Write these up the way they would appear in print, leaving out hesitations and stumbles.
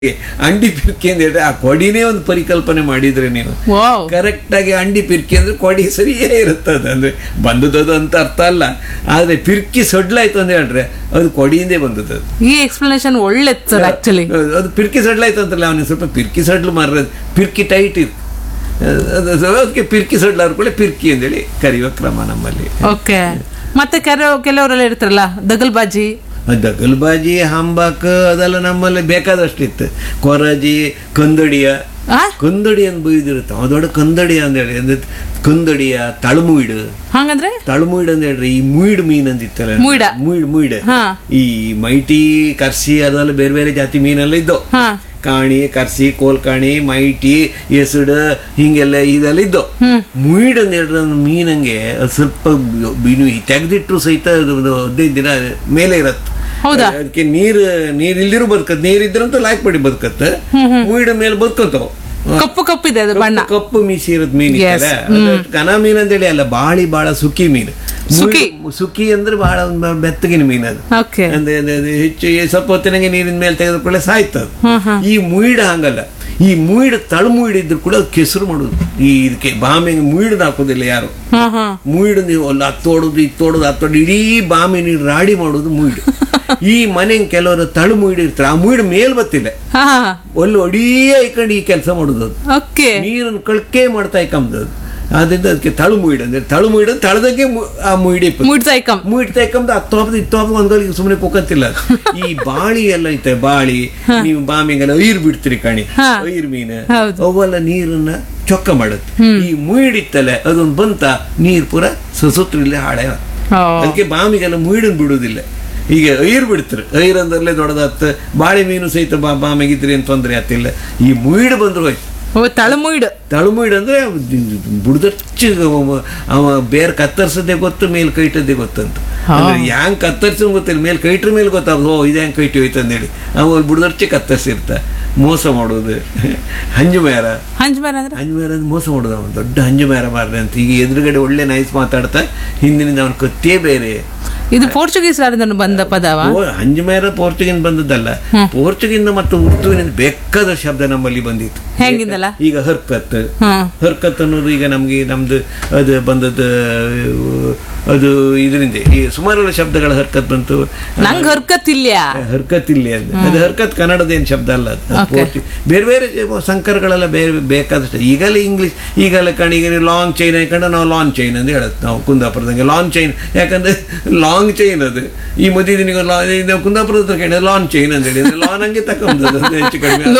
ಅಂಡಿ ಪಿರ್ಕಿ ಅಂತ ಹೇಳಿದ್ರೆ ಆ ಕೊಡಿನೇ ಒಂದು ಪರಿಕಲ್ಪನೆ ಮಾಡಿದ್ರೆ ನೀವು ವಾವ್ ಕರೆಕ್ಟ್ ಆಗಿ ಅಂಡಿ ಪಿರ್ಕಿ ಅಂದ್ರೆ ಕೊಡಿ ಸರಿಯೇ ಇರುತ್ತದೆ ಅಂದ್ರೆ ಬಂದದ್ದು ಅಂತ ಅರ್ಥ ಅಲ್ಲ, ಆದ್ರೆ ಪಿರ್ಕಿ ಸೊಡ್ಲಾಯ್ತು ಅಂತ ಹೇಳ್ರೆ ಅದು ಕೊಡಿಯಿಂದೇ ಬಂದದ್ದು. ಈ ಎಕ್ಸ್ಪ್ಲನೇಷನ್ ಒಳ್ಳೆದು ಸರ್ ಆಕ್ಚುಲಿ. ಅದು ಪಿರ್ಕಿ ಸಡ್ಲಾಯ್ತು ಅಂತಲ್ಲ, ಅವನಿಗೆ ಸ್ವಲ್ಪ ಪಿರ್ಕಿ ಸಡ್ಲು ಮಾರ ಪಿರ್ಕಿ ಟೈಟ್ ಇರ್ ಅದಕ್ಕೆ ಪಿರ್ಕಿ ಸಡ್ಲಾರ ಕೂಡ ಪಿರ್ಕಿ ಅಂತೇಳಿ ಕರೆಯುವ ಕ್ರಮ ನಮ್ಮಲ್ಲಿ. ಓಕೆ. ಮತ್ತೆ ಕೆಲವರೆಲ್ಲ ಇರ್ತಾರಲ್ಲ ದಗಲ್ಬಾಜಿ, ದಗಲ್ಬಾಜಿ, ಹಂಬಾಕ್ ಅದೆಲ್ಲ ನಮ್ಮಲ್ಲಿ ಬೇಕಾದಷ್ಟಿತ್ತು. ಕೊರಜಿ, ಕಂದಡಿಯ ಕಂದಡಿ ಅಂತ ಬೈದಿರುತ್ತೆ ಅವ ದೊಡ್ಡ ಕಂದಡಿಯ ಅಂತ ಹೇಳಿ ಅಂದ್ರೆ ಕಂದಡಿಯ ತಳಮುಯಿಡು. ಹಂಗಂದ್ರೆ ತಳಮುಯಿಡು ಅಂತ ಹೇಳ್ರಿ ಈ ಮುಯಿಡ್ ಮೀನ್ ಅಂತಿತ್ತಲ್ಲ, ಮುಯಿಡ್ ಈ ಮೈಟಿ ಕರ್ಸಿ ಅದೆಲ್ಲ ಬೇರೆ ಬೇರೆ ಜಾತಿ ಮೀನೆಲ್ಲ ಇದ್ದವು. ಕಾಣಿ, ಕರ್ಸಿ, ಕೋಲ್ಕಾಣಿ, ಮೈಟಿ, ಎಸಡು ಹಿಂಗೆಲ್ಲ ಇದೆಲ್ಲ ಇದ್ದು. ಮುಯಿಡ್ ಅಂತ ಹೇಳಿದ್ರೆ ಮೀನಂಗೆ ಸ್ವಲ್ಪ ತೆಗೆದಿಟ್ರು ಸಹಿತ 15 ದಿನ ಮೇಲೆ ಇರತ್ತೆ. ಅದಕ್ಕೆ ನೀರು ಇಲ್ದಿರು ಬದುಕತ್, ನೀರಿದ್ರಂತೂ ಲಾಯ್ಕ್ ಪಡಿ ಬದುಕತ್ತ. ಮುಯಿಡ ಮೇಲೆ ಬದುಕಂತಾವ. ಕಪ್ಪು ಕಪ್ಪಿದೆ ಅದು ಬಣ್ಣ, ಕಪ್ಪು ಮೀಸಿ ಇರತ್ ಮೀನ್ ಘನ ಮೀನ್ ಅಂತೇಳಿ ಅಲ್ಲ, ಬಾಳ ಸುಕ್ಕಿ ಮೀನು. ಸುಕ್ಕಿ ಅಂದ್ರೆ ಬಹಳ ಬೆತ್ತಗಿನ ಮೀನು ಅದು. ಅಂದ್ರೆ ಹೆಚ್ಚು ಸ್ವಲ್ಪ ಹೊತ್ತಿನಂಗೆ ನೀರಿನ ಮೇಲೆ ತೆಗೆದುಕೊಳ್ಳೆ ಸಾಯ್ತದ. ಈ ಮುಯಿಡ ಹಂಗಲ್ಲ, ಈ ಮುಯಿಡ ತಳಮುಯಿಡ್ ಇದ್ರು ಕೂಡ ಕೆಸರು ಮಾಡುದು. ಈ ಇದಕ್ಕೆ ಬಾಂಬೆಗೆ ಮುಯಿಡ್ ಹಾಕೋದಿಲ್ಲ ಯಾರು. ಮುಯಿಡ್ ನೀವು ಅಲ್ಲಿ ಹತ್ತೋಡುದು ಇಡೀ ಬಾಂಬೆ ನೀರು ರಾಡಿ ಮಾಡುದು ಮುಯಿಡ್. ಈ ಮನೆ ಕೆಲವರು ತಳು ಮುಯಿಡ್ ಇರ್ತಾರೆ, ಆ ಮುಯಿಡ್ ಮೇಲ್ ಬತ್ತಿಲ್ಲ, ಒಳ್ಳೆ ಒಡಿಯೇ ಇಕೊಂಡು ಈ ಕೆಲಸ ಮಾಡುದು. ನೀರನ್ನು ಕಳ್ಕೆ ಮಾಡ್ತಾ ಇಕ್ಕಂಬದು. ಆದ್ರಿಂದ ಅದಕ್ಕೆ ತಳು ಮುಯಿಡ್ ಅಂದ್ರೆ ತಳು ತಳದಂಗೆ ಆ ಮುಯಿಡ್ ತೈಕಂಬ ಇತ್ತೋಪ ಒಂದೊಳಗೆ ಸುಮ್ಮನೆ ಕೂಕಂತಿಲ್ಲ. ಈ ಬಾಳಿ ಎಲ್ಲ ಐತೆ, ಬಾಳಿ ನೀವು ಬಾಮಿಗೆಲ್ಲ ಐರ್ ಬಿಡ್ತೀರಿ ಕಾಣಿ, ಐರ್ ಮೀನು ಅವೆಲ್ಲ ನೀರನ್ನ ಚೊಕ್ಕ ಮಾಡುತ್ತೆ. ಈ ಮುಯಿಡ್ ಇತ್ತಲ್ಲ ಅದೊಂದು ಬಂತ ನೀರ್ ಪೂರ ಸುತ್ತಲೇ ಹಾಳೆ. ಅದಕ್ಕೆ ಬಾಮಿಗೆಲ್ಲ ಮುಯಿಡನ್ ಬಿಡುವುದಿಲ್ಲ. ಈಗ ಐರ್ ಬಿಡ್ತಾರೆ, ಐರ್ ಅಂದ್ರಲ್ಲೇ ದೊಡ್ಡದಾಗ್ತ. ಬಾಳೆ ಮೀನು ಸಹಿತ ಬಾಮೆಗಿದ್ರಿ ಅಂತ ತೊಂದ್ರೆ ಆಗ್ತಿಲ್ಲ. ಈ ಮುಯಿಡ್ ಬಂದ್ರು ಹೋಯ್ತು. ತಳುಮುಯಿಡ್ ಅಂದ್ರೆ ಬುಡ್ದಚ್ಚ ಅವ ಬೇರೆ ಕತ್ತರ್ಸದೇ ಗೊತ್ತು, ಮೇಲ್ ಕೈಟದ್ದೇ ಗೊತ್ತಂತ. ಅಂದ್ರೆ ಹ್ಯಾಂಗ್ ಕತ್ತರ್ಸ ಗೊತ್ತಿಲ್ಲ, ಮೇಲ್ ಕೈಟ್ರ ಮೇಲೆ ಗೊತ್ತಾಗ ಇದು ಹೆಂಗ್ ಕೈಟಿ ಹೋಯ್ತು ಅಂತೇಳಿ ಅವ ಬುಡ್ದಚ್ಚೆ ಕತ್ತರ್ಸಿರ್ತ. ಮೋಸ ಮಾಡೋದು ಹಂಜುಮೇರ ಅಂದ್ರೆ ಮೋಸ ಮಾಡೋದು. ಅವನು ದೊಡ್ಡ ಹಂಜುಮೇರ ಮಾರ್ರೆ ಅಂತ. ಈಗ ಎದುರುಗಡೆ ಒಳ್ಳೆ ನೈಸ್ ಮಾತಾಡ್ತಾ ಹಿಂದಿನಿಂದ ಅವನ ಕತ್ತೇ ಬೇರೆ. ಇದು ಪೋರ್ಚುಗೀಸ್ ಬಂದ ಪದವ. ಹಂಜುಮೇರ ಪೋರ್ಚುಗೀಸ್ ಬಂದದ್ದಲ್ಲ, ಪೋರ್ಚುಗೀಸ್ ಮತ್ತು ಉರ್ದುವಿನಿಂದ ಬೇಕಾದ ಶಬ್ದ ನಮ್ಮಲ್ಲಿ ಬಂದಿತ್ತು. ಹೆಂಗಿಂದಲ್ಲ ಈಗ ಹರ್ಕತ್ ಅನ್ನೋದು ಈಗ ನಮ್ದು ಅದು ಬಂದದ್ದು. ಅದು ಇದರಿಂದ ಈ ಸುಮಾರು ಶಬ್ದಗಳ ಹರ್ಕತ್ ಬಂತು. ನಂಗೆ ಹರ್ಕತ್ ಇಲ್ಲ ಅಂತ. ಅದು ಹರ್ಕತ್ ಕನ್ನಡದೇನು ಶಬ್ದ ಅಲ್ಲ, ಬೇರೆ ಬೇರೆ ಸಂಕರಗಳೆಲ್ಲ ಬೇರೆ ಬೇಕಾದಷ್ಟು. ಈಗಲೇ ಇಂಗ್ಲಿಷ್ ಈಗಲೇ ಕಣಿಗೆ ಲಾಂಗ್ ಚೈನ್ ಹಾಕೊಂಡು ನಾವು ಲಾಂಗ್ ಚೈನ್ ಅಂತ ಹೇಳುತ್ತೆ ನಾವು ಕುಂದಾಪುರದಂಗೆ. ಲಾಂಗ್ ಚೈನ್ ಯಾಕಂದ್ರೆ ಲಾಂಗ್ ಚೈನ್ ಅದು. ಈ ಮದುವೆ ದಿನ ಕುಂದಾಪುರದ ಕಡೆ ಲಾಂಗ್ ಚೈನ್ ಅಂತ ಹೇಳಿ ಲಾನ್ ಹಂಗೆ ತಕೊಂಬ ಹೆಚ್ಚು ಕಡಿಮೆ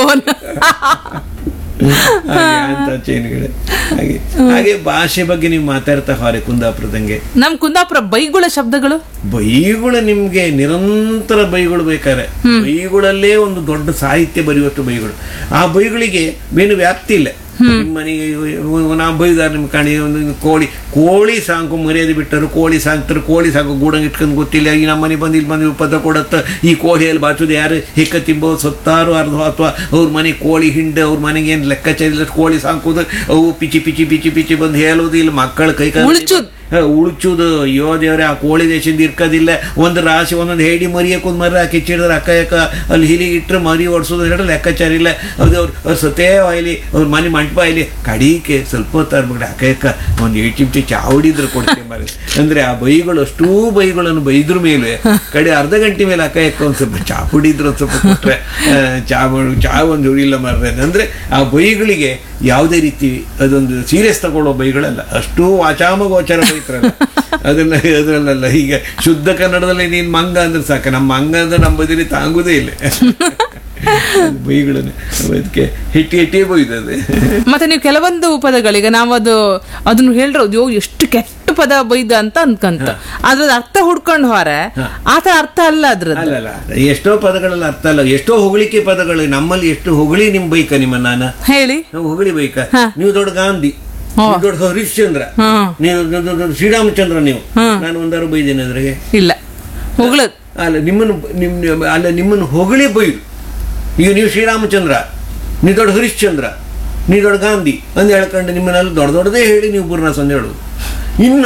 ಅಂತ ಚೈನ್ಗಳು. ಹಾಗೆ ಭಾಷೆ ಬಗ್ಗೆ ನೀವು ಮಾತಾಡ್ತಾ ಹೊರೆ ಕುಂದಾಪುರದಂಗೆ. ನಮ್ ಕುಂದಾಪುರ ಬೈಗುಳ ಶಬ್ದಗಳು ನಿಮ್ಗೆ ನಿರಂತರ ಬೈಗಳು ಬೇಕಾರೆ. ಬೈಗಳಲ್ಲೇ ಒಂದು ದೊಡ್ಡ ಸಾಹಿತ್ಯ ಬರೆಯುವಷ್ಟು ಬೈಗಳು. ಆ ಬೈಗಳಿಗೆ ಏನು ವ್ಯಾಪ್ತಿ ಇಲ್ಲ. ನಿಮ್ಮ ಮನೆಗೆ ನಾ ಬೈದಾರ ನಿಮ್ ಕಾಣಿ ಒಂದು ಕೋಳಿ ಸಾಂಕು ಮರ್ಯಾದೆ ಬಿಟ್ಟರು. ಕೋಳಿ ಸಾಕ್ತಾರೆ, ಕೋಳಿ ಸಾಕು ಗೂಡಂಗ್ ಇಟ್ಕೊಂಡು ಗೊತ್ತಿಲ್ಲ. ಈ ನಮ್ಮ ಮನೆ ಬಂದು ಇಲ್ಲಿ ಬಂದು ಪದ ಕೊಡತ್ತ. ಈ ಕೋಳಿಯಲ್ಲಿ ಬಾಚುದು ಯಾರು ಹೆಕ್ಕ ತಿಂಬೋ ಸತ್ತಾರು ಅರ್ಧ ಅಥವಾ ಅವ್ರ ಮನೆ ಕೋಳಿ ಹಿಂಡು ಅವ್ರ ಮನೆಗೆ ಏನು ಲೆಕ್ಕಾಚಾರ ಕೋಳಿ ಸಾಕೋದು. ಅವು ಪಿಚಿ ಬಂದು ಹೇಳೋದು. ಇಲ್ಲಿ ಮಕ್ಕಳ ಕೈ ಉಳ್ಚುದು. ಅಯ್ಯೋ ದೇವ್ರೆ, ಆ ಕೋಳಿ ದೇಶದಿಂದ ಇರ್ಕೋದಿಲ್ಲ. ಒಂದು ರಾಶಿ ಒಂದೊಂದು ಹೇಡಿ ಮರಿಯಕ್ಕೊಂದು ಮರ ಕಿಚ್ಚಿಡಿದ್ರೆ ಅಕ್ಕ ಅಲ್ಲಿ ಹಿಲಿಗೆ ಇಟ್ಟರೆ ಮರಿ ಓಡಿಸೋದು ಹೇಳಿ ಲೆಕ್ಕಾಚಾರ ಇಲ್ಲ. ಅದು ಅವ್ರು ಸತೇ ಆಯ್ಲಿ, ಅವ್ರ ಮನೆ ಮಂಟಪ ಆಯ್ಲಿ, ಕಡೀಕೆ ಸ್ವಲ್ಪ ಹೊತ್ತಾರ್ಬಿಡ್ರಿ ಅಕ್ಕ ಒಂದು 8 ಚಿಮ್ಟಿ ಚಾವಡಿದ್ರೆ ಕೊಡ್ತೇವೆ ಮರಿ ಅಂದ್ರೆ ಆ ಬೈಗಳು ಅಷ್ಟೂ ಬೈಗಳನ್ನು ಬೈದ್ರ ಮೇಲೆ ಕಡೆ ಅರ್ಧ ಗಂಟೆ ಮೇಲೆ ಅಕ್ಕ ಒಂದು ಸ್ವಲ್ಪ ಚಾ ಕುಡಿದ್ರೆ ಒಂದು ಸ್ವಲ್ಪ ಕೊಟ್ರೆ ಚಾ ಒಂದು ಹುಡಿಲ್ಲ ಮಾರ್ರೆ ಅಂದ್ರೆ ಆ ಬೈಗಳಿಗೆ ಯಾವುದೇ ರೀತಿ ಅದೊಂದು ಸೀರಿಯಸ್ ತಗೊಳ್ಳೋ ಬೈಗಳಲ್ಲ. ಅಷ್ಟೂ ವಾಚಾಮಗೋಚರ ಬೈತ್ರಲ್ಲ ಅದನ್ನೆಲ್ಲ. ಈಗ ಶುದ್ಧ ಕನ್ನಡದಲ್ಲಿ ನೀನ್ ಮಂಗ ಅಂದ್ರೆ ಸಾಕ, ನಮ್ಮ ಮಂಗ ಅಂದ್ರೆ ನಮ್ಮ ಬದಿಲಿ ತಾಂಗುದೇ ಇಲ್ಲ ಬೈಗಳನ್ನ. ಅದಕ್ಕೆ ಹೆಟ್ಟಿ ಬೈದದೆ. ಮತ್ತೆ ನೀವು ಕೆಲವೊಂದು ಪದಗಳಿಗೆ ನಾವು ಅದನ್ನು ಹೇಳಿರೋದು ಎಷ್ಟು ಕೆಟ್ಟ ಪದ ಬೈದ ಅಂತ ಅನ್ಕಂತ ಅದ್ರ ಅರ್ಥ ಹುಡ್ಕೊಂಡು ಹೊರೆ ಆತರ ಅರ್ಥ ಅಲ್ಲ ಅದ್ರಲ್ಲ. ಎಷ್ಟೋ ಪದಗಳಲ್ಲಿ ಅರ್ಥ ಅಲ್ಲ. ಎಷ್ಟೋ ಹೊಗಳಿಕೆ ಪದಗಳು ನಮ್ಮಲ್ಲಿ. ಎಷ್ಟು ಹೊಗಳಿ ನಿಮ್ ಬೈಕ ನಿಮ್ಮ ನಾನು ಹೇಳಿ ಹೊಗಳಿ ಬೈಕ. ನೀವು ದೊಡ್ಡ ಗಾಂಧಿ, ದೊಡ್ಡ ಹರಿಶ್ಚಂದ್ರ, ನೀವು ಶ್ರೀರಾಮಚಂದ್ರ. ನೀವು ನಾನು ಒಂದಾರು ಬೈದೇನೆ ಅದ್ರಾಗೆ ಇಲ್ಲ ಹೊಗಳ ಅಲ್ಲ. ನಿಮ್ಮನ್ನು ಹೊಗಳಿ ಬೈದು. ಈಗ ನೀವು ಶ್ರೀರಾಮಚಂದ್ರ, ನೀವು ದೊಡ್ಡ ಹರಿಶ್ಚಂದ್ರ, ನೀವು ದೊಡ್ಡ ಗಾಂಧಿ ಅಂತ ಹೇಳ್ಕೊಂಡು ನಿಮ್ಮನ್ನೆಲ್ಲ ದೊಡ್ಡದೇ ಹೇಳಿ ನೀವು ಬುರ್ನಾಸ್ ಅಂತ ಹೇಳುದು. ಇನ್ನು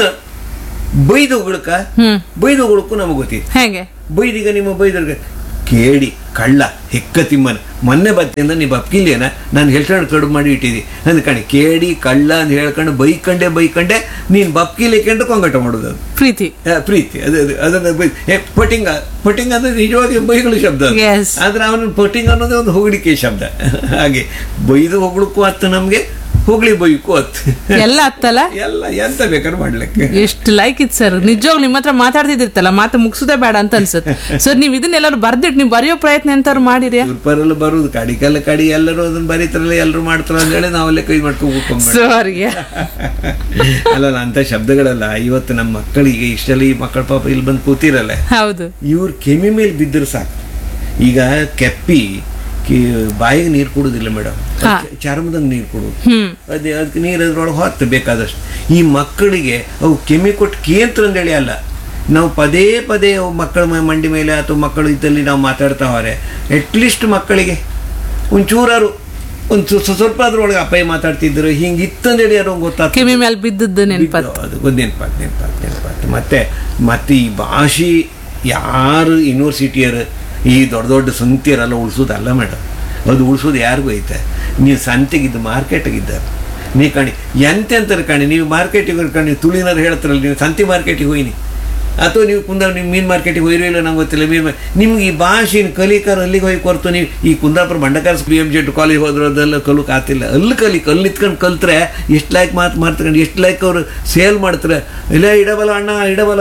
ಬೈದು ಹೊಗಳಕ್ಕೂ ನಮಗೆ ಗೊತ್ತಿತ್ತು. ಹೇಗೆ ಬೈದೀಗ ನಿಮ್ಮ ಬೈದರ್ಗೆ ಕೇಳಿ ಕಳ್ಳ ಹೆಕ್ಕ ತಿಮ್ಮನ ಮೊನ್ನೆ ಬತ್ತಿಂದ ನೀ ಬಪ್ಕಿಲ್ಲೇನ ನಾನು ಹೇಳ್ಕೊಂಡು ಕಡುಬು ಮಾಡಿ ಇಟ್ಟಿದ್ದಿ ಅಂದ್ಕಣಿ ಕೇಳಿ ಕಳ್ಳ ಅಂತ ಹೇಳ್ಕೊಂಡು ಬೈಕಂಡೆ ನೀನು ಬಪ್ಕಿಲಿಕೊಂಡು ಕೊಂಗಟ ಮಾಡೋದು ಅದು ಪ್ರೀತಿ ಅದು ಅದನ್ನ ಪಟಿಂಗ್ ಅಂದ್ರೆ ನಿಜವಾಗಿ ಬೈಗಳು ಶಬ್ದ ಆದ್ರೆ ಅವನ ಪಟಿಂಗ್ ಅನ್ನೋದೇ ಒಂದು ಹೊಗಳಿಕೆ ಶಬ್ದ. ಹಾಗೆ ಬೈದು ಹೊಗಳಕ್ಕೂ ಅತ್ತು, ನಮ್ಗೆ ಹೋಗ್ಲಿ ಬೈಕು ಅತ್ತು, ಎಲ್ಲ ಅತ್ತಲ್ಲ, ಎಲ್ಲ ಎಂತ ಬೇಕಾದ್ರೂ ಮಾಡ್ಲಿಕ್ಕೆ. ಎಷ್ಟು ಲೈಕ್ ಇತ್ತು ಸರ್. ನಿಜವಾಗ್ ನಿಮ್ಮ ಹತ್ರ ಮಾತಾಡ್ತಿದ್ದಿರ್ತಲ್ಲ, ಮಾತು ಮುಗಿಸೋದೇ ಬೇಡ ಅಂತ ಅನ್ಸುತ್ತೆ ಸರ್. ನೀವು ಇದನ್ನೆಲ್ಲರೂ ಬರ್ದಿಟ್ಟು ನೀವು ಬರೆಯೋ ಪ್ರಯತ್ನ ಎಂತಾರು ಮಾಡಿರಿ? ಪರಲ್ಲ ಬರುದು ಕಡಿ ಎಲ್ಲರೂ ಅದನ್ನ ಬರೀತಾರಲ್ಲ, ಎಲ್ಲರೂ ಮಾಡ್ತಾರ ಅಂತ ಹೇಳಿ ನಾವಲ್ಲೇ ಕೈ ಮಾಡ್ಕೊಂಡು ಸಾರಿ ಅಲ್ಲ ಅಂತ ಶಬ್ದಗಳಲ್ಲ. ಇವತ್ತು ನಮ್ಮ ಮಕ್ಕಳಿಗೆ ಇಷ್ಟೆಲ್ಲ ಈ ಮಕ್ಕಳ ಪಾಪ ಇಲ್ಲಿ ಬಂದು ಕೂತಿರಲ್ಲ, ಹೌದು, ಇವ್ರು ಕೆಮ್ಮಿ ಮೇಲೆ ಬಿದ್ದರು ಸಾಕು. ಈಗ ಕೆಪ್ಪಿ ಬಾಯಿಗೆ ನೀರು ಕೊಡುದಿಲ್ಲ ಮೇಡಮ್, ಚರ್ಮದಂಗೆ ನೀರು ಕೊಡುದು, ಅದಕ್ಕೆ ನೀರು ಅದ್ರೊಳಗೆ ಹೊತ್ತು ಬೇಕಾದಷ್ಟು. ಈ ಮಕ್ಕಳಿಗೆ ಅವು ಕೆಮ್ಮಿ ಕೊಟ್ಟು ಕೇಂದ್ರ ಅಂದೇಳಿ ಅಲ್ಲ, ನಾವು ಪದೇ ಅವು ಮಕ್ಕಳ ಮಂಡಿ ಮೇಲೆ ಅಥವಾ ಮಕ್ಕಳು ಇದ್ದಲ್ಲಿ ನಾವು ಮಾತಾಡ್ತಾ ಹೋರೆ ಅಟ್ಲೀಸ್ಟ್ ಮಕ್ಕಳಿಗೆ ಒಂಚೂರಾರು ಒಂದು ಸ್ವಲ್ಪ ಅದ್ರೊಳಗೆ ಅಪಾಯ ಮಾತಾಡ್ತಿದ್ರು, ಹಿಂಗೆ ಇತ್ತಂದೇಳಿ ಯಾರು ಗೊತ್ತಾಗ್ತದೆ, ಕೆಮ್ಮಿ ಮೇಲೆ ಬಿದ್ದದ್ದು ನೆನಪಾತು, ಅದು ನೆನಪಾತು. ಮತ್ತೆ ಈ ಭಾಷೆ ಯಾರು ಯೂನಿವರ್ಸಿಟಿಯರು ಈ ದೊಡ್ಡ ಸಂತಿಯರೆಲ್ಲ ಉಳಿಸೋದಲ್ಲ ಮೇಡಮ್, ಅದು ಉಳಿಸೋದು ಯಾರಿಗೂ ಐತೆ. ನೀವು ಸಂತೆಗಿದ್ದು ಮಾರ್ಕೆಟಿಗಿದ್ದಾರೆ ನೀ ಕಣಿ ಎಂತೆಂತಾರೆ ಕಣಿ, ನೀವು ಮಾರ್ಕೆಟಿಗೆ ಕಣಿ ತುಳಿನಾರು ಹೇಳ್ತಾರಲ್ಲ, ನೀವು ಸಂತೆ ಮಾರ್ಕೆಟಿಗೆ ಹೋಯ್ನಿ ಅಥವಾ ನೀವು ಕುಂದಾಪುರ ನೀವು ಮೀನು ಮಾರ್ಕೆಟಿಗೆ ಹೋಯಿರೋ ಇಲ್ಲ ನಂಗೆ ಗೊತ್ತಿಲ್ಲ. ನಿಮ್ಗೆ ಈ ಭಾಷೆನ ಕಲಿಕಾರ ಅಲ್ಲಿಗೆ ಹೋಗಿ ಕೊರ್ತು. ನೀವು ಈ ಕುಂದಾಪುರ ಬಂಡಕಾರ BMJ ಕಾಲೇಜ್ ಹೋದ್ರು ಅದೆಲ್ಲ ಕಲಿಕ್ ಆತಿಲ್ಲ, ಅಲ್ಲಿ ಇತ್ಕೊಂಡು ಕಲ್ತ್ರೆ ಎಷ್ಟು ಲೈಕ್ ಮಾರ್ತ್ಕೊಂಡು ಎಷ್ಟು ಲೈಕ್ ಅವರು ಸೇಲ್ ಮಾಡ್ತಾರೆ. ಇಲ್ಲ ಇಡಬಲ ಅಣ್ಣ ಇಡಬಲ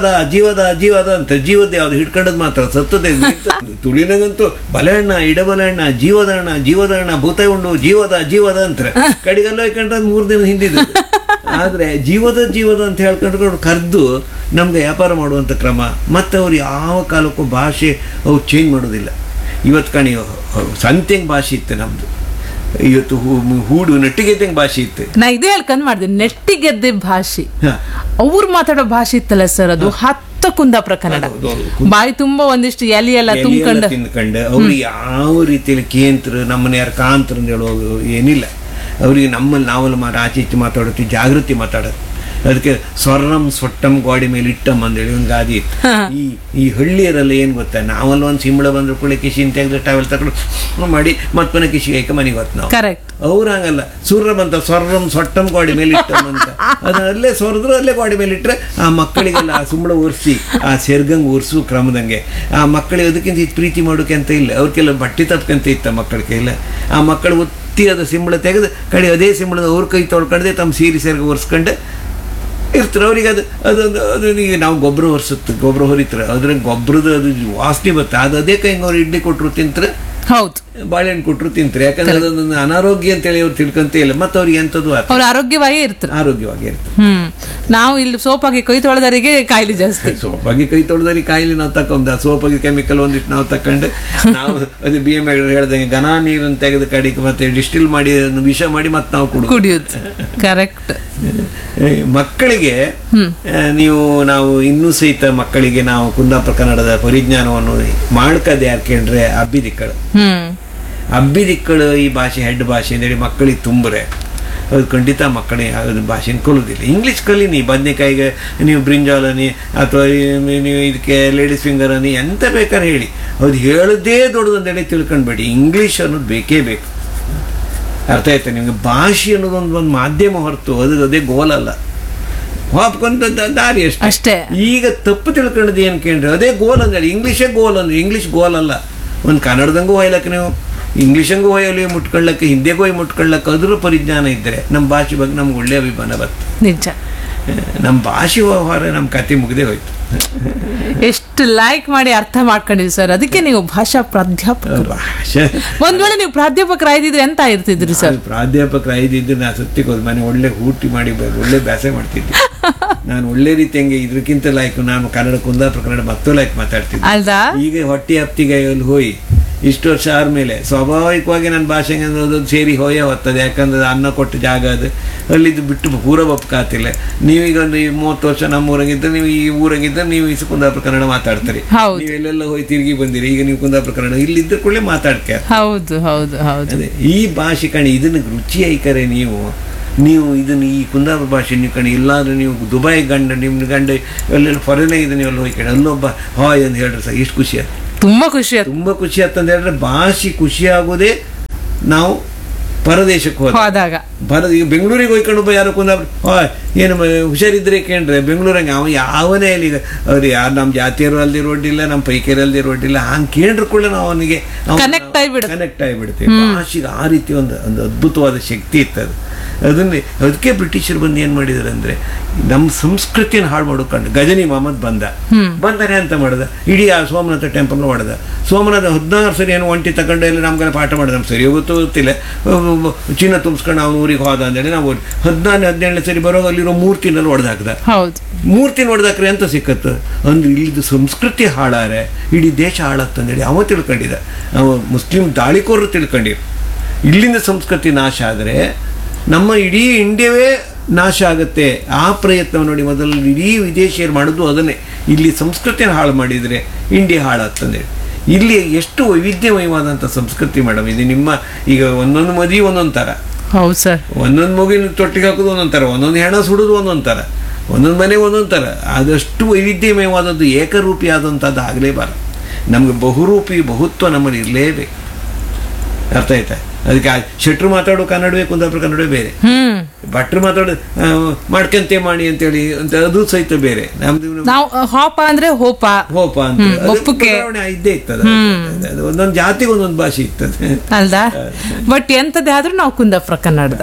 ಜೀವದ ಅಂತ ಜೀವದ ಯಾವ್ದು ಹಿಡ್ಕೊಂಡದ್ ಮಾತ್ರ ಸತ್ತದೇ ತುಳಿನಾಗಂತೂ ಬಲೆ ಅಣ್ಣ ಇಡಬಲ ಅಣ್ಣ ಜೀವದ ಅಣ್ಣ ಭೂತ ಉಂಡು ಜೀವದ ಅಂತಾರೆ. ಕಡೆಗೆಲ್ಲ ಹೋಯ್ಕೊಂಡ್ರೆ 3 ದಿನ ಹಿಂದಿದ್ದು. ಆದ್ರೆ ಜೀವದ ಅಂತ ಹೇಳ್ಕೊಂಡು ಕರೆದು ನಮ್ಗೆ ವ್ಯಾಪಾರ ಮಾಡುವಂಥ ಕ್ರಮ. ಮತ್ತು ಅವ್ರು ಯಾವ ಕಾಲಕ್ಕೂ ಭಾಷೆ ಅವ್ರು ಚೇಂಜ್ ಮಾಡೋದಿಲ್ಲ. ಇವತ್ತು ಕಣಿ ಸಂತೆಂಗೆ ಭಾಷೆ ಇತ್ತು ನಮ್ದು, ಇವತ್ತು ಹೂಡು ನೆಟ್ಟಿಗೆದ್ದಂಗೆ ಭಾಷೆ ಇತ್ತು. ನಾ ಇದೇ ಹೇಳ್ಕೊಂಡ್ ಮಾಡಿದೆ, ನೆಟ್ಟಿಗೆದ್ದೆ ಭಾಷೆ ಅವ್ರು ಮಾತಾಡೋ ಭಾಷೆ ಇತ್ತಲ್ಲ ಸರ್, ಅದು ಕುಂದಾಪುರ ಕನ್ನಡ. ಬಾಯಿ ತುಂಬಾ ಒಂದಿಷ್ಟು ಎಲೆ ಎಲ್ಲ ತಿನ್ಕೊಂಡು ಅವ್ರು ಯಾವ ರೀತಿಯಲ್ಲಿ ಕೇಂದ್ರ ನಮ್ಮನ್ನ ಯಾರು ಕಾಂತ್ರ ಅಂತ ಹೇಳೋದು ಏನಿಲ್ಲ. ಅವ್ರಿಗೆ ನಮ್ಮಲ್ಲಿ ನಾವಲ್ಲಿ ಆಚೆ ಈಚೆ ಮಾತಾಡೋದು ಜಾಗೃತಿ ಮಾತಾಡೋದು. ಅದಕ್ಕೆ ಸ್ವರ್ಣಂ ಸೊಟ್ಟಂ ಗೋಡಿ ಮೇಲೆ ಇಟ್ಟಂ ಅಂತೇಳಿ ಒಂದು ಗಾದಿ ಇತ್ತು. ಈ ಹಳ್ಳಿಯರೆಲ್ಲ ಏನು ಗೊತ್ತಾ, ನಾವಲ್ಲ ಒಂದು ಸಿಂಬಳ ಬಂದ್ರು ಕೂಡ ಕಿಶಿನ್ ತೆಗೆದು ಟವೆಲ್ ತಗೊಂಡು ಮಾಡಿ ಮತ್ತೊಂದು ಕಿಶಿಗೆ ಹಾಕಿ ಮನೆಗೆ ಹೊತ್ತು ನಾವು. ಅವ್ರು ಹಂಗಲ್ಲ, ಸೂರ್ಯ ಬಂತ ಸ್ವರ್ಣಂ ಸೊಟ್ಟಂ ಗೋಡಿ ಮೇಲೆ ಇಟ್ಟಂ ಅಂತ ಅದಲ್ಲೇ ಸೊರದ್ರು ಅಲ್ಲೇ ಗೋಡಿ ಮೇಲೆ ಇಟ್ಟರೆ ಆ ಮಕ್ಕಳಿಗೆಲ್ಲ ಆ ಸಿಂಬಳ ಒರೆಸಿ ಆ ಸೆರ್ಗಂಗೆ ಒರೆಸು ಕ್ರಮದಂಗೆ ಆ ಮಕ್ಕಳಿಗೆ ಅದಕ್ಕಿಂತ ಇದು ಪ್ರೀತಿ ಮಾಡೋಕೆ ಅಂತ ಇಲ್ಲ. ಅವ್ರಿಗೆಲ್ಲ ಬಟ್ಟೆ ತಪ್ಪಕಂತ ಇತ್ತ ಮಕ್ಕಳಿಗೆ ಇಲ್ಲ. ಆ ಮಕ್ಕಳು ಒತ್ತಿ ಅದು ಸಿಂಬಳ ತೆಗೆದು ಕಡೆ ಅದೇ ಸಿಂಬಳದ ಅವ್ರ ಕೈ ತೊಳ್ಕೊಂಡೆ ತಮ್ಮ ಸೀರೆ ಸೆರ್ಗ ಒರೆಸ್ಕೊಂಡು ಇರ್ತಾರೆ. ಅವ್ರಿಗೆ ಅದು ಈಗ ನಾವು ಗೊಬ್ಬರ ಹೊರಿತಾರೆ, ಅದ್ರ ಗೊಬ್ಬರದ ಅದು ವಾಸನೆ ಬರುತ್ತೆ. ಅದೇ ಕೈಗೆ ಅವ್ರು ಇಡ್ಲಿ ಕೊಟ್ಟರು ತಿಂತಾರೆ, ಹೌದು, ಬಾಳೆಹಣ್ಣು ಕೊಟ್ಟರು ತಿಂತಾರೆ. ಯಾಕಂದ್ರೆ ಅದೊಂದು ಅನಾರೋಗ್ಯ ಅಂತೇಳಿ ಅವ್ರು ತಿಳ್ಕೊಂತ ಇಲ್ಲ. ಮತ್ತೆ ಅವ್ರಿಗೆ ಎಂಥದ್ದು ಅವ್ರು ಆರೋಗ್ಯವಾಗಿ ಇರ್ತಾರೆ. ನಾವು ಇಲ್ಲಿ ಸೋಪಾಗಿ ಕೈ ತೊಳೆದವರಿಗೆ ಕಾಯಿಲೆ ಜಾಸ್ತಿ. ಸೋಪಾಗಿ ಕೈ ತೊಳೆದವರಿಗೆ ಕಾಯಿಲೆ ನಾವು ತಕೊಂಡ ಸೋಪಾಗಿ ಕೆಮಿಕಲ್ ಒಂದಿಟ್ಟು ನಾವು ತಕೊಂಡು ನಾವು ಅದು BM ಹೇಳ್ದಂಗೆ ಘನ ನೀರನ್ನು ತೆಗೆದು ಕಡಿಕೆ ಮತ್ತೆ ಡಿಸ್ಟಿಲ್ ಮಾಡಿ ವಿಷ ಮಾಡಿ ಮತ್ತೆ ನಾವು ಕುಡಿಯೋದು. ಕರೆಕ್ಟ್. ಮಕ್ಕಳಿಗೆ ನಾವು ಇನ್ನೂ ಸಹಿತ ಮಕ್ಕಳಿಗೆ ನಾವು ಕುಂದಾಪುರ ಕನ್ನಡದ ಪರಿಜ್ಞಾನವನ್ನು ಮಾಡ್ಕದೆ ಯಾರ್ಕೊಂಡ್ರೆ ಅಬ್ಬಿದಿಕ್ಕಳು ಈ ಭಾಷೆ ಹೆಡ್ ಭಾಷೆ ಅಂತೇಳಿ ಮಕ್ಕಳಿಗೆ ತುಂಬರೆ ಅದು ಖಂಡಿತ ಮಕ್ಕಳಿಗೆ ಅದು ಭಾಷೆನ ಕಲಿಯೋದಿಲ್ಲ. ಇಂಗ್ಲೀಷ್ ಕಲೀನಿ, ಬದನೆಕಾಯಿಗೆ ನೀವು ಬ್ರಿಂಜಾಲನಿ ಅಥವಾ ನೀವು ಇದಕ್ಕೆ ಲೇಡೀಸ್ ಫಿಂಗರ್ ಅನಿ ಎಂತ ಬೇಕಾದ್ರೆ ಹೇಳಿ, ಅದು ಹೇಳೋದೇ ದೊಡ್ಡದು ಅಂತೇಳಿ ತಿಳ್ಕೊಂಡ್ಬೇಡಿ. ಇಂಗ್ಲೀಷ್ ಅನ್ನೋದು ಬೇಕೇ ಬೇಕು. ಅರ್ಥ ಆಯ್ತಾ ನಿಮಗೆ? ಭಾಷೆ ಅನ್ನೋದೊಂದು ಮಾಧ್ಯಮ ಹೊರತು ಅದೇ ಗೋಲಲ್ಲ, ಹಾಪ್ಕೊಂತ ದಾರಿ ಅಷ್ಟೇ. ಈಗ ತಪ್ಪು ತಿಳ್ಕೊಂಡದ್ದು ಏನು ಕೇಳ್ರಿ, ಅದೇ ಗೋಲ್ ಅಂದೇಳಿ ಇಂಗ್ಲೀಷೇ ಗೋಲ್ ಅಂದ್ರೆ ಇಂಗ್ಲೀಷ್ ಗೋಲ್ ಅಲ್ಲ. ಒಂದು ಕನ್ನಡದಂಗೂ ಹೋಯ್ಲಕ್ಕೆ ನೀವು ಇಂಗ್ಲೀಷಂಗೂ ಹೋಯಲಿ ಮುಟ್ಕೊಳ್ಳಕ್ಕೆ ಹಿಂದಿಗೂ ಹೋಗಿ ಮುಟ್ಕೊಳ್ಳಕ್ಕೆ ಅದ್ರ ಪರಿಜ್ಞಾನ ಇದ್ದರೆ ನಮ್ಮ ಭಾಷೆ ಬಗ್ಗೆ ನಮ್ಗೆ ಒಳ್ಳೆ ಅಭಿಮಾನ ಬರ್ತದೆ. ನಿಜ, ನಮ್ಮ ಭಾಷೆ ವ್ಯವಹಾರ ನಮ್ಮ ಕತೆ ಮುಗ್ದೇ ಹೋಯ್ತು. ಎಷ್ಟು ಲೈಕ್ ಮಾಡಿ ಅರ್ಥ ಮಾಡ್ಕೊಂಡಿದ್ರಿ ಸರ್. ಅದಕ್ಕೆ ನೀವು ಭಾಷಾ ಪ್ರಾಧ್ಯಾಪಕರು. ಒಂದ್ ವೇಳೆ ನೀವು ಪ್ರಾಧ್ಯಾಪಕರಾಯ್ದಿದ್ರೆ ಎಂತ ಇರ್ತಿದ್ರಿ ಸರ್? ಪ್ರಾಧ್ಯಾಪಕರಾಯ್ದಿದ್ರೆ ನಾನು ಸತ್ಯಕ್ಕೆ ಹೋದ್ ಮನೆ ಒಳ್ಳೆ ಊಟಿ ಮಾಡಿ ಒಳ್ಳೆ ಬ್ಯಾಸೆ ಮಾಡ್ತಿದ್ದೆ. ನಾನು ಒಳ್ಳೆ ರೀತಿ ಹಂಗೆ ಇದ್ರಕ್ಕಿಂತ ಲೈಕ್ ನಾನು ಕುಂದಾಪುರ ಕನ್ನಡ ಮತ್ತು ಲೈಕ್ ಮಾತಾಡ್ತಿದ್ದೆ. ಈಗ ಹೊಟ್ಟೆ ಹಪ್ತಿಗೆ ಅಲ್ಲಿ ಹೋಗಿ ಇಷ್ಟು ವರ್ಷ ಆದ್ಮೇಲೆ ಸ್ವಾಭಾವಿಕವಾಗಿ ನನ್ನ ಭಾಷೆ ಸೇರಿ ಹೋಯೇ ಹೊತ್ತದೆ. ಯಾಕಂದ್ರೆ ಅನ್ನ ಕೊಟ್ಟು ಜಾಗ ಅದು ಅಲ್ಲಿದ್ದು ಬಿಟ್ಟು ಪೂರ ಒಪ್ಕಾತಿಲ್ಲ. ನೀವೀಗ ಒಂದು 30 ವರ್ಷ ನಮ್ಮ ಊರಾಗಿದ್ದರೆ ನೀವು ಈ ಊರಾಗಿದ್ದರೆ ನೀವು ಕುಂದಾಪುರ ಕನ್ನಡ ಮಾತಾಡ್ತೀರಿ. ನೀವು ಎಲ್ಲೆಲ್ಲ ಹೋಗಿ ತಿರುಗಿ ಬಂದಿರಿ. ಈಗ ನೀವು ಕುಂದಾಪುರ ಕನ್ನಡ ಇಲ್ಲಿದ್ದ ಕೂಡಲೇ ಮಾತಾಡ್ತೀರ. ಅದೇ ಈ ಭಾಷೆ ಕಣಿ ಇದನ್ನ ರುಚಿ ಐಕರೆ ನೀವು ಇದನ್ನು ಈ ಕುಂದಾಪುರ ಭಾಷೆ ನೀವು ಕಣಿ. ಇಲ್ಲಾಂದ್ರೆ ನೀವು ದುಬೈ ನಿಮ್ಮ ಗಂಡ ಎಲ್ಲೆಲ್ಲ ಫಾರಿನಾಗ ಇದನ್ನ ಎಲ್ಲ ಹೋಗಿ ಕಣಿ ಅಲ್ಲೊಬ್ಬ ಹಾಯ್ ಅಂತ ಹೇಳ್ರಿ ಸರ್, ಎಷ್ಟು ಖುಷಿ ಆಯ್ತು. ತುಂಬಾ ಖುಷಿ ಆಯ್ತು. ತುಂಬಾ ಖುಷಿ ಆಯ್ತಂತ ಹೇಳಿದ್ರೆ ಭಾಷೆ ಖುಷಿ ಆಗೋದೇ ನಾವು ಪರದೇಶಕ್ಕೆ ಹೋದಾಗ. ಈಗ ಬೆಂಗಳೂರಿಗೆ ಹೋಯ್ಕೊಂಡು ಯಾರು ಏನು ಹುಷಾರಿದ್ರೆ ಕೇಳ್ರೆ ಬೆಂಗಳೂರಂಗೆ ಅವ ಯಾವನೇ ಅಲ್ಲಿ ಅವ್ರು ಯಾರು ನಮ್ಮ ಜಾತಿಯರು ಅಲ್ದಿ ರೋಡಿಲ್ಲ, ನಮ್ಮ ಪೈಕಿಯರು ಅಲ್ದಿ ರೋಡಿಲ್ಲ, ಹಂಗೆ ಕೇಳ್ರು ಕೂಡ ನಾವು ಅವನಿಗೆ ಕನೆಕ್ಟ್ ಆಗಿಬಿಡ್ತೀವಿ. ಭಾಷೆಗೆ ಆ ರೀತಿ ಒಂದು ಅದ್ಭುತವಾದ ಶಕ್ತಿ ಇರ್ತದೆ. ಅದಕ್ಕೆ ಬ್ರಿಟಿಷರು ಬಂದು ಏನ್ ಮಾಡಿದಾರೆ ಅಂದ್ರೆ ನಮ್ಮ ಸಂಸ್ಕೃತಿಯನ್ನು ಹಾಳು ಮಾಡ್ಕೊಂಡು ಗಜನಿ ಮಹಮ್ಮದ್ ಬಂದರೆ ಅಂತ ಮಾಡ್ದ, ಇಡೀ ಆ ಸೋಮನಾಥ ಟೆಂಪಲ್ ಹೊಡೆದ. ಸೋಮನಾಥ 16 ಸರಿ ಏನೋ ಒಂಟಿ ತಗೊಂಡು ಎಲ್ಲ ನಮ್ಗೆಲ್ಲ ಪಾಠ ಮಾಡಿದ. ನಮ್ಗೆ ಸರಿ ಗೊತ್ತಿಲ್ಲ, ಚಿನ್ನ ತುಂಬಿಸ್ಕೊಂಡು ಅವ್ನು ಊರಿಗೆ ಹೋದ ಅಂತೇಳಿ ನಾವು 14-17 ಸರಿ ಬರೋ ಅಲ್ಲಿರೋ ಮೂರ್ತಿನಲ್ಲಿ ಹೊಡೆದಾಕ್ದ. ಮೂರ್ತಿನ ಹೊಡೆದಾಕ್ರೆ ಅಂತ ಸಿಕ್ಕತ್ತು ಅಂದ್ರೆ ಇಲ್ಲಿದ್ದು ಸಂಸ್ಕೃತಿ ಹಾಳಾರೆ ಇಡೀ ದೇಶ ಹಾಳಾಗ್ತಂದೇಳಿ ಅವ ತಿಳ್ಕೊಂಡಿದ್ದ. ಅವ ಮುಸ್ಲಿಂ ದಾಳಿಕೋರರು ತಿಳ್ಕೊಂಡಿರು ಇಲ್ಲಿಂದ ಸಂಸ್ಕೃತಿ ನಾಶ ಆದರೆ ನಮ್ಮ ಇಡೀ ಇಂಡಿಯಾವೇ ನಾಶ ಆಗುತ್ತೆ. ಆ ಪ್ರಯತ್ನ ನೋಡಿ, ಮೊದಲು ಇಡೀ ವಿದೇಶಿಯರು ಮಾಡೋದು ಅದನ್ನೇ. ಇಲ್ಲಿ ಸಂಸ್ಕೃತಿಯನ್ನು ಹಾಳು ಮಾಡಿದರೆ ಇಂಡಿಯಾ ಹಾಳಾಗ್ತಂದೇಳಿ. ಇಲ್ಲಿ ಎಷ್ಟು ವೈವಿಧ್ಯಮಯವಾದಂಥ ಸಂಸ್ಕೃತಿ ಮೇಡಮ್ ಇದು. ನಿಮ್ಮ ಈಗ ಒಂದೊಂದು ಮದುವೆ ಒಂದೊಂದು ಥರ, ಹೌದು ಸರ್, ಒಂದೊಂದು ಮಗುವಿನ ತೊಟ್ಟಿಗೆ ಹಾಕೋದು ಒಂದೊಂದು ಥರ, ಒಂದೊಂದು ಹೆಣ ಸುಡೋದು ಒಂದೊಂದು ಥರ, ಒಂದೊಂದು ಮನೆ ಒಂದೊಂದು ಥರ. ಆದಷ್ಟು ವೈವಿಧ್ಯಮಯವಾದದ್ದು ಏಕರೂಪಿ ಆದಂಥದ್ದು ಆಗಲೇಬಾರದು. ನಮಗೆ ಬಹುರೂಪಿ ಬಹುತ್ವ ನಮ್ಮಲ್ಲಿ ಇರಲೇಬೇಕು. ಅರ್ಥ ಆಯ್ತಾ? ಅದಕ್ಕೆ ಶೆಟ್ರು ಮಾತಾಡೋ ಕನ್ನಡವೇ, ಕುಂದಾಪುರ ಕನ್ನಡವೇ ಬೇರೆ, ಭಟ್ರು ಮಾತಾಡೋ ಮಾಡ್ಕಂತೆ ಮಾಡಿ ಅಂತೇಳಿ ಅಂತ ಅದು ಸಹಿತ ಬೇರೆ. ನಮ್ದು ಹೋಪ ಅಂದ್ರೆ ಹೋಪ ಅಂತ ಇದ್ದೇ ಇರ್ತದೆ. ಒಂದೊಂದು ಜಾತಿಗೆ ಒಂದೊಂದು ಭಾಷೆ ಇರ್ತದೆ ಅಲ್ದಾ? ಬಟ್ ಎಂತದೇ ಆದ್ರೂ ನಾವು ಕುಂದಾಪುರ ಕನ್ನಡದ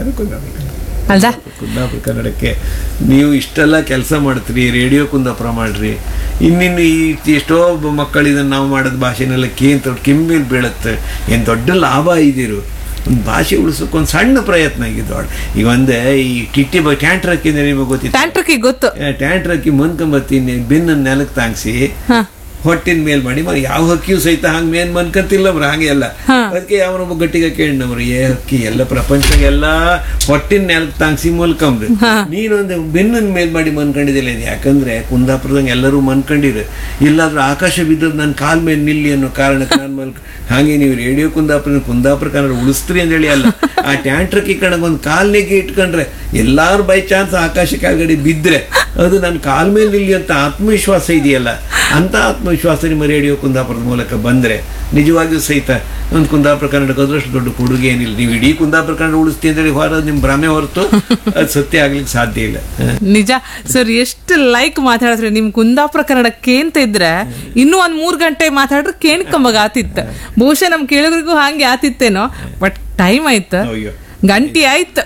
ಅಲ್ದಾ? ಕುಂದಾಪುರ ಕನ್ನಡಕ್ಕೆ ನೀವು ಇಷ್ಟೆಲ್ಲ ಕೆಲಸ ಮಾಡ್ತೀರಿ, ರೇಡಿಯೋ ಕುಂದಾಪುರ ಮಾಡ್ರಿ. ಇನ್ನಿನ್ನು ಎಷ್ಟೋ ಮಕ್ಕಳು ಇದನ್ನು ನಾವು ಮಾಡೋದು ಭಾಷೆನೆಲ್ಲ ಕೆಮ್ಮೇಲೆ ಬೀಳುತ್ತೆ. ಏನು ದೊಡ್ಡ ಲಾಭ ಇದಿರು. ಒಂದು ಭಾಷೆ ಉಳಿಸೋಕೆ ಒಂದು ಸಣ್ಣ ಪ್ರಯತ್ನ ಆಗಿದ್ದು. ಈಗ ಒಂದೇ ಈ ಟಿಟ್ಟಿ ಟ್ಯಾಂಟ್ರಕ್ಕಿ ನಿಮಗೆ ಗೊತ್ತು, ಟ್ಯಾಂಟ್ರಕ್ಕಿ ಮನ್ಕೊಂಬತ್ತೀನಿ ಬೆನ್ನ ನೆಲಕ್ಕೆ ತಾಂಗ್ಸಿ ಹೊಟ್ಟಿನ ಮೇಲ್ ಮಾಡಿ ಯಾವ ಹಕ್ಕಿಯೂ ಸಹಿತ ಹಂಗ ಮೇನ್ ಮನ್ಕಂತಿಲ್ಲ ಅವ್ರು ಹಾಗೆ ಎಲ್ಲ. ಅದಕ್ಕೆ ಯಾವನೊಬ್ಬ ಗಟ್ಟಿಗೆ ಕೇಳಿನವ್ರು ಹಕ್ಕಿ ಎಲ್ಲ ಪ್ರಪಂಚಗೆಲ್ಲ ಹೊಟ್ಟಿನ ನೆಲಕ್ಕೆ ತಾಂಗ್ಸಿ ಮಲ್ಕಂಬ್ರಿ, ನೀನೊಂದು ಬೆನ್ನನ್ ಮೇಲ್ ಮಾಡಿ ಮನ್ಕೊಂಡಿದ್ದಿಲ್ಲ. ಯಾಕಂದ್ರೆ ಕುಂದಾಪುರದಂಗೆ ಎಲ್ಲರೂ ಮನ್ಕೊಂಡಿರು. ಇಲ್ಲಾದ್ರೂ ಆಕಾಶ ಬಿದ್ದದ್ದು ನನ್ನ ಕಾಲ್ ಮೇಲೆ ನಿಲ್ಲಿ ಅನ್ನೋ ಕಾರಣಕ್ಕೆ ನಾನು ಹಾಗೆ ನೀವು ರೇಡಿಯೋ ಕುಂದಾಪುರ ಕನ್ನಡ ಉಳಿಸ್ತ್ರಿ ಅಂತೇಳಿ ಅಲ್ಲ, ಆ ಟ್ಯಾಂಟ್ರಕ್ಕಿ ಕಣಕ್ಕೆ ಒಂದು ಕಾಲ್ನೇಗೆ ಇಟ್ಕೊಂಡ್ರೆ ಎಲ್ಲಾರು ಬೈ ಚಾನ್ಸ್ ಆಕಾಶ ಕೆಳಗಡೆ ಬಿದ್ದರೆ ಅದು ನನ್ನ ಕಾಲ್ ಮೇಲೆ ನಿಲ್ಲಿ ಅಂತ ಆತ್ಮವಿಶ್ವಾಸ ಇದೆಯಲ್ಲ, ಅಂತ ಆತ್ಮವಿಶ್ವಾಸ ನಿಮ್ಮ ರೇಡಿಯೋ ಕುಂದಾಪುರದ ಮೂಲಕ ಬಂದರೆ ನಿಜವಾಗಿಯೂ ಸಹಿತ ಒಂದು ಕುಂದಾಪುರ ಕನ್ನಡಕ್ಕೆ ಅದರಷ್ಟು ದೊಡ್ಡ ಕೊಡುಗೆ ಏನಿಲ್ಲ. ನೀವು ಇಡೀ ಕುಂದಾಪುರ ಕನ್ನಡ ಉಳಿಸ್ತೀವಿ ಅಂತೇಳಿ ಹೊರದು ನಿಮ್ಮ ಭ್ರಮೆ ಹೊರತು ಅದು ಸತ್ಯ ಆಗ್ಲಿಕ್ಕೆ ಸಾಧ್ಯ ಇಲ್ಲ. ನಿಜ ಸರ್, ಎಷ್ಟು ಲೈಕ್ ಮಾತಾಡಿದ್ರೆ ನಿಮ್ ಕುಂದಾಪುರ ಕನ್ನಡ ಕೇಂತ ಇದ್ರೆ ಇನ್ನೂ ಒಂದ್ 3 ಗಂಟೆ ಮಾತಾಡ್ರೆ ಕೇಳ್ಕೊಂಬಾಗ ಆತಿತ್ತ. ಬಹುಶಃ ನಮ್ ಕೇಳೋರಿಗೂ ಹಾಗೆ ಆತಿತ್ತೇನೋ. ಬಟ್ ಟೈಮ್ ಆಯ್ತು, ಗಂಟೆ ಆಯ್ತು.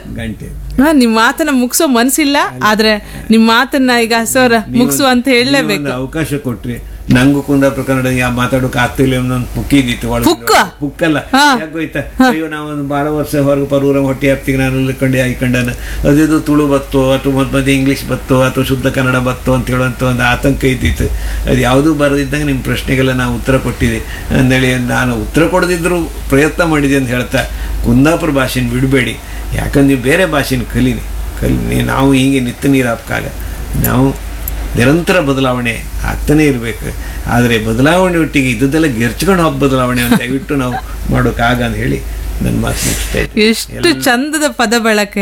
ನಿಮ್ ಮಾತನ್ನ ಮುಗಿಸೋ ಮನ್ಸಿಲ್ಲ, ಆದ್ರೆ ನಿಮ್ ಮಾತನ್ನ ಈಗ ಸರ್ ಮುಗಿಸು ಅಂತ ಹೇಳಲೇಬೇಕು. ಅವಕಾಶ ಕೊಟ್ರಿ ನಂಗೂ ಕುಂದಾಪುರ ಕನ್ನಡ ಮಾತಾಡೋಕೆ ಆಗ್ತಿಲ್ಲ. ಒಂದೊಂದು ಪುಕ್ಕಿದಿತ್ತು ಪುಕ್ಕಲ್ಲ ಯಾಕೋಯ್ತಾ. ಅಯ್ಯೋ ನಾವೊಂದು 12 ವರ್ಷ ಹೊರಗೆ ಪರೂರ ಹೊಟ್ಟೆ ಹಾಕ್ತಿಗೆ ನಾನು ಆಯ್ಕೊಂಡಾನ ಅದಿದು ತುಳು ಬತ್ತೋ ಅಥವಾ ಮತ್ತೆ ಇಂಗ್ಲೀಷ್ ಬತ್ತೋ ಅಥವಾ ಶುದ್ಧ ಕನ್ನಡ ಬತ್ತೋ ಅಂತ ಹೇಳುವಂಥ ಒಂದು ಆತಂಕ ಇದ್ದಿತ್ತು. ಅದು ಯಾವುದೂ ಬರದಿದ್ದಂಗೆ ನಿಮ್ಮ ಪ್ರಶ್ನೆಗೆಲ್ಲ ನಾವು ಉತ್ತರ ಕೊಟ್ಟಿದೆ ಅಂದೇಳಿ ನಾನು ಉತ್ತರ ಕೊಡದಿದ್ರು ಪ್ರಯತ್ನ ಮಾಡಿದೆ ಅಂತ ಹೇಳ್ತಾ, ಕುಂದಾಪುರ ಭಾಷೆನ ಬಿಡಬೇಡಿ. ಯಾಕಂದ್ರೆ ನೀವು ಬೇರೆ ಭಾಷೆನ ಕಲೀನಿ. ನಾವು ಹೀಗೆ ನಿತ್ಯ ನೀರು ಹಾಕಾಗ ನಾವು ನಿರಂತರ ಬದಲಾವಣೆ ಆಗ್ತಾನೆ ಇರಬೇಕು. ಆದರೆ ಬದಲಾವಣೆ ಒಟ್ಟಿಗೆ ಇದ್ದದೆಲ್ಲ ಗೆರ್ಚ್ಕೊಂಡು ಹೋಗಿ ಬದಲಾವಣೆ ಅಂತ ದಯವಿಟ್ಟು ನಾವು ಮಾಡೋಕ್ಕಾಗ ಅಂತ ಹೇಳಿ ನನ್ನ ಮಾತು ಮುಗಿಸ್ತಾ ಇದ್ದೀನಿ. ಎಷ್ಟು ಚಂದದ ಪದ ಬಳಕೆ.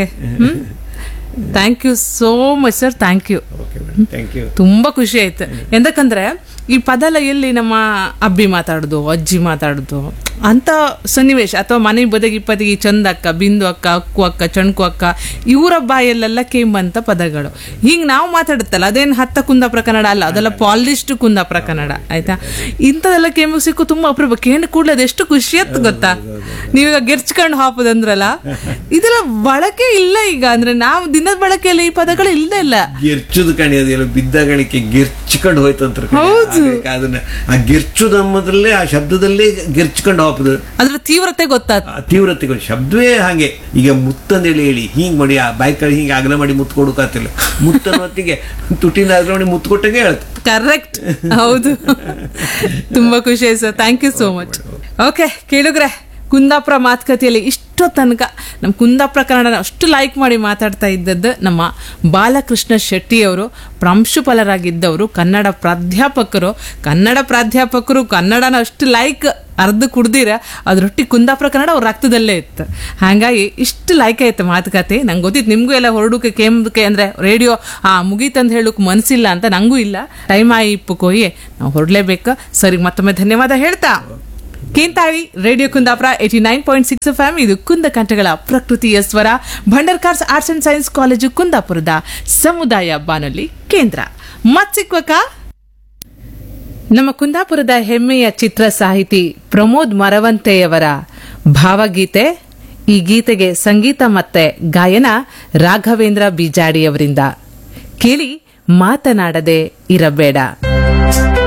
Thank you so much sir, thank you. ತುಂಬಾ ಖುಷಿ ಆಯ್ತು. ಎಂದಕ್ಕಂದ್ರೆ ಈ ಪದ ಎಲ್ಲ ಎಲ್ಲಿ ನಮ್ಮ ಅಬ್ಬಿ ಮಾತಾಡೋದು, ಅಜ್ಜಿ ಮಾತಾಡೋದು ಅಂತ ಸನ್ನಿವೇಶ, ಅಥವಾ ಮನೆ ಬದಗಿಪ್ಪತ್ತಿಗೆ ಚಂದಕ್ಕ, ಬಿಂದು ಅಕ್ಕ, ಅಕ್ಕು ಅಕ್ಕ, ಚಣ್ಕು ಅಕ್ಕ, ಇವರ ಬಾಯಲ್ಲೆಲ್ಲ ಕೇಂಬಂತ ಪದಗಳು. ಹಿಂಗೆ ನಾವು ಮಾತಾಡುತ್ತಲ್ಲ ಅದೇನು ಹತ್ತ ಕುಂದಾಪುರ ಕನ್ನಡ ಅಲ್ಲ, ಅದೆಲ್ಲ ಪಾಲಿಶ್ಡ್ ಕುಂದಾಪುರ ಕನ್ನಡ ಆಯ್ತಾ. ಇಂಥದೆಲ್ಲ ಕೇಂಬ ಸಿಕ್ಕು ತುಂಬಾ ಅಪರೂಪ. ಕೇಂದ್ರ ಕೂಡಲೇ ಅದೆಷ್ಟು ಖುಷಿ ಆಯ್ತು ಗೊತ್ತಾ. ನೀವೀಗ ಗೆರ್ಚ್ಕೊಂಡು ಹಾಕೋದಂದ್ರಲ್ಲ, ಇದೆಲ್ಲ ಬಳಕೆ ಇಲ್ಲ ಈಗ. ಅಂದ್ರೆ ನಾವು ದಿನದ ಬಳಕೆಯಲ್ಲಿ ಈ ಪದಗಳು ಇಲ್ಲದೆ ಇಲ್ಲ. ಗೆರ್ಚುದು ಕಣಿಯೋದಿಲ್ಲ, ಬಿದ್ದಗಳಿಕೆ ಗೆರ್ಚ್ಕೊಂಡು ಹೋಯ್ತು ಅಂತ. ಅದನ್ನ ಆ ಗೆರ್ಚುದಮ್ಮದ್ರಲ್ಲೇ ಆ ಶಬ್ದದಲ್ಲೇ ಗೆರ್ಚ್ಕೊಂಡು ಹಾಕುದು, ಅದ್ರ ತೀವ್ರತೆ ತೀವ್ರತೆ ಶಬ್ದವೇ ಹಾಗೆ. ಈಗ ಮುತ್ತಂದೇಳಿ ಹೇಳಿ ಹಿಂಗ್ ಮಾಡಿ ಆ ಬೈಕಲ್ಲಿ ಹಿಂಗೆ ಅಗಲ ಮಾಡಿ ಮುತ್ತು ಕೊಡೋಕಾತಿಲ್ಲ. ಮುತ್ತನ ಹೊತ್ತಿಗೆ ತುಟಿನ ಅಗಲ ಮಾಡಿ ಮುತ್ತು ಕೊಟ್ಟಂಗೆ ಹೇಳ್ತು. ಕರೆಕ್ಟ್, ಹೌದು. ತುಂಬಾ ಖುಷಿ ಆಯ್ತು sir, thank you so much. Okay ಕೇಳುಗ್ರೆ, Kundapura ಮಾತುಕತೆಯಲ್ಲಿ ಇಷ್ಟೋ ತನಕ ನಮ್ಮ ಕುಂದಾಪುರ ಕನ್ನಡನ ಅಷ್ಟು ಲೈಕ್ ಮಾಡಿ ಮಾತಾಡ್ತಾ ಇದ್ದದ್ದು ನಮ್ಮ ಬಾಲಕೃಷ್ಣ ಶೆಟ್ಟಿಯವರು, ಪ್ರಾಂಶುಪಾಲರಾಗಿದ್ದವರು, ಕನ್ನಡ ಪ್ರಾಧ್ಯಾಪಕರು ಕನ್ನಡನ ಅಷ್ಟು ಲೈಕ್ ಅರ್ಧ ಕುಡ್ದಿರ ಅದ್ರೊಟ್ಟಿಗೆ ಕುಂದಾಪುರ ಕನ್ನಡ ಅವ್ರ ರಕ್ತದಲ್ಲೇ ಇತ್ತು. ಹಾಗಾಗಿ ಇಷ್ಟು ಲೈಕ್ ಆಯ್ತು ಮಾತುಕತೆ. ನಂಗೆ ಗೊತ್ತಿತ್ತು ನಿಮಗೂ ಎಲ್ಲ ಹೊರಡೋಕೆ ಕೇಂಬಕ್ಕೆ ಅಂದರೆ ರೇಡಿಯೋ ಮುಗೀತಂದು ಹೇಳೋಕೆ ಮನಸ್ಸಿಲ್ಲ ಅಂತ, ನಂಗೂ ಇಲ್ಲ. ಟೈಮ್ ಆಯಿಪ್ಪು ಕೊಯ್ಯೆ ನಾವು ಹೊರಡಲೇಬೇಕು. ಸರಿ, ಮತ್ತೊಮ್ಮೆ ಧನ್ಯವಾದ ಹೇಳ್ತಾ ಕೇಂತಾಳಿ ರೇಡಿಯೋ ಕುಂದಾಪುರ 89.6 FM. ಇದು ಕುಂದ ಕಂಠಗಳ ಪ್ರಕೃತಿಯ ಸ್ವರ. Bhandarkars arts and science college ಕುಂದಾಪುರದ ಸಮುದಾಯ ಬಾನುಲಿ ಕೇಂದ್ರ. ಮತ್ಸಿಕ್ವಕ ನಮ್ಮ ಕುಂದಾಪುರದ ಹೆಮ್ಮೆಯ ಚಿತ್ರ ಸಾಹಿತಿ ಪ್ರಮೋದ್ ಮರವಂತೆಯವರ ಭಾವಗೀತೆ. ಈ ಗೀತೆಗೆ ಸಂಗೀತ ಮತ್ತೆ ಗಾಯನ ರಾಘವೇಂದ್ರ ಬಿಜಾಡಿಯವರಿಂದ. ಕೇಳಿ, ಮಾತನಾಡದೆ ಇರಬೇಡ.